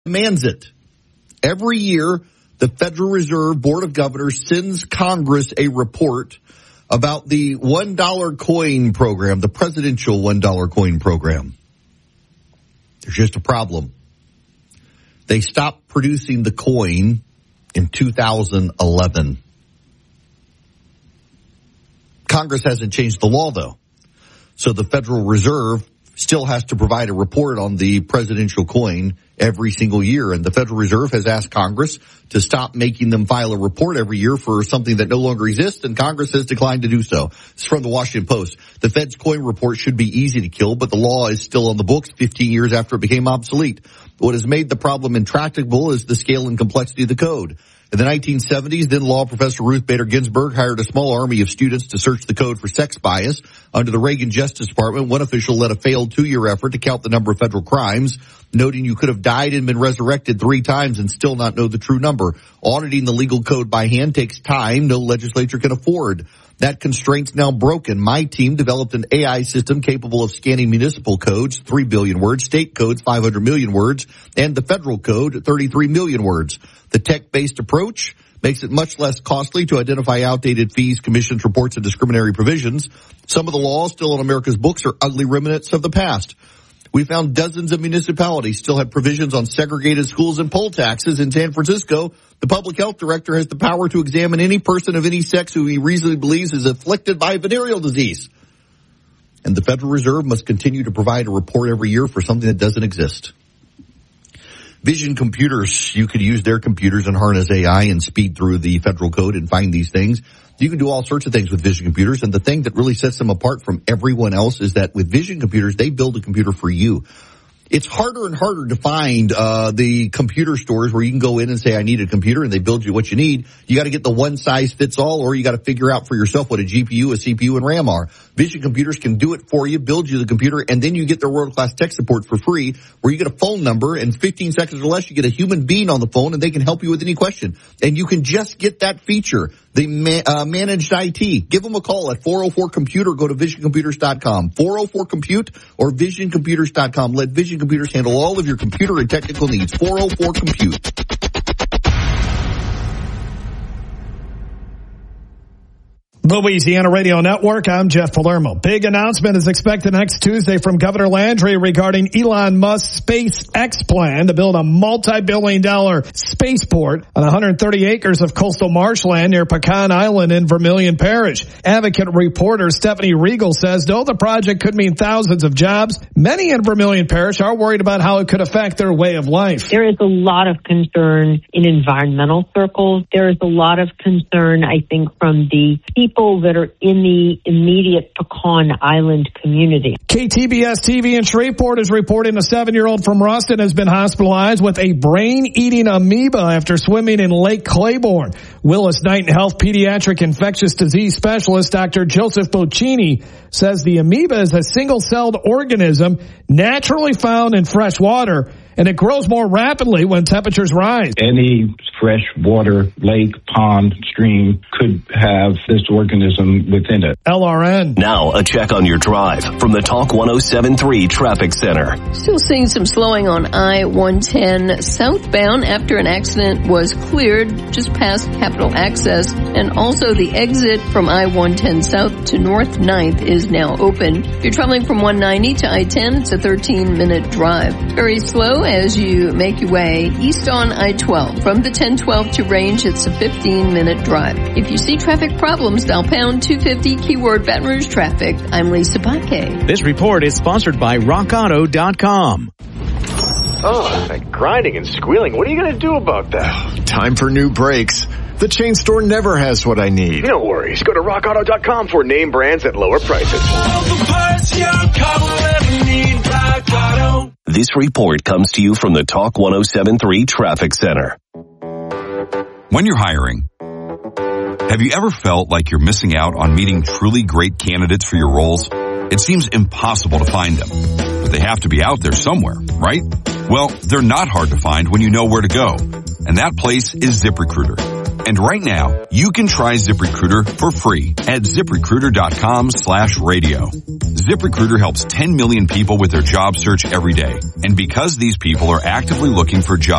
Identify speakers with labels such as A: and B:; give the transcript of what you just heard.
A: demands it. Every year, the Federal Reserve Board of Governors sends Congress a report about the $1 coin program, the presidential $1 coin program. There's just a problem. They stopped producing the coin in 2011. Congress hasn't changed the law, though. So the Federal Reserve still has to provide a report on the presidential coin every single year. And the Federal Reserve has asked Congress to stop making them file a report every year for something that no longer exists, and Congress has declined to do so. It's from the Washington Post. The Fed's coin report should be easy to kill, but the law is still on the books 15 years after it became obsolete. What has made the problem intractable is the scale and complexity of the code. In the 1970s, then law professor Ruth Bader Ginsburg hired a small army of students to search the code for sex bias. Under the Reagan Justice Department, one official led a failed 2-year effort to count the number of federal crimes, noting you could have died and been resurrected 3 times and still not know the true number. Auditing the legal code by hand takes time no legislature can afford. That constraint's now broken. My team developed an AI system capable of scanning municipal codes, 3 billion words, state codes, 500 million words, and the federal code, 33 million words. The tech-based approach makes it much less costly to identify outdated fees, commissions, reports, and discriminatory provisions. Some of the laws still on America's books are ugly remnants of the past. We found dozens of municipalities still have provisions on segregated schools and poll taxes. In San Francisco, the public health director has the power to examine any person of any sex who he reasonably believes is afflicted by venereal disease. And the Federal Reserve must continue to provide a report every year for something that doesn't exist. Vision computers, you could use their computers and harness AI and speed through the federal code and find these things. You can do all sorts of things with vision computers, and the thing that really sets them apart from everyone else is that with vision computers, they build a computer for you. It's harder and harder to find the computer stores where you can go in and say, I need a computer, and they build you what you need. You got to get the one size fits all, or you got to figure out for yourself what a GPU, a CPU, and RAM are. Vision computers can do it for you, build you the computer, and then you get their world-class tech support for free, where you get a phone number, and 15 seconds or less, you get a human being on the phone, and they can help you with any question. And you can just get that feature. They managed IT. Give them a call at 404-COMPUTER. Go to visioncomputers.com. 404-COMPUTE or visioncomputers.com. Let Vision Computers handle all of your computer and technical needs. 404-COMPUTE.
B: Louisiana Radio Network, I'm Jeff Palermo. Big announcement is expected next Tuesday from Governor Landry regarding Elon Musk's SpaceX plan to build a multi-billion-dollar spaceport on 130 acres of coastal marshland near Pecan Island in Vermilion Parish. Advocate reporter Stephanie Regal says, though the project could mean thousands of jobs, many in Vermilion Parish are worried about how it could affect their way of life.
C: There is a lot of concern in environmental circles. There is a lot of concern, I think, from the people that are in the immediate Pecan Island community.
B: KTBS TV in Shreveport is reporting a 7-year-old from Ruston has been hospitalized with a brain-eating amoeba after swimming in Lake Claiborne. Willis Knight Health pediatric infectious disease specialist Dr. Joseph Boccini says the amoeba is a single-celled organism naturally found in fresh water, and it grows more rapidly when temperatures rise.
D: Any fresh water, lake, pond, stream could have this organism within it.
B: LRN.
E: Now a check on your drive from the Talk 107.3 Traffic Center.
F: Still seeing some slowing on I-110 southbound after an accident was cleared just past Capitol Access, and also the exit from I-110 south to North 9th is now open. If you're traveling from 190 to I-10, it's a 13-minute drive. Very slow as you make your way east on I-12. From the 1012 to Range, it's a 15-minute drive. If you see traffic problems, dial pound 250 keyword Baton Rouge traffic. I'm Lisa Baque.
G: This report is sponsored by RockAuto.com.
H: Oh, that grinding and squealing. What are you going to do about that?
I: Time for new brakes. The chain store never has what I need.
H: No worries. Go to RockAuto.com for name brands at lower prices.
J: All the parts your car will ever need, Rock Auto.
E: This report comes to you from the Talk 107.3 Traffic Center.
K: When you're hiring, have you ever felt like you're missing out on meeting truly great candidates for your roles? It seems impossible to find them, but they have to be out there somewhere, right? Well, they're not hard to find when you know where to go, and that place is ZipRecruiter. And right now, you can try ZipRecruiter for free at ZipRecruiter.com/radio. ZipRecruiter helps 10 million people with their job search every day. And because these people are actively looking for jobs,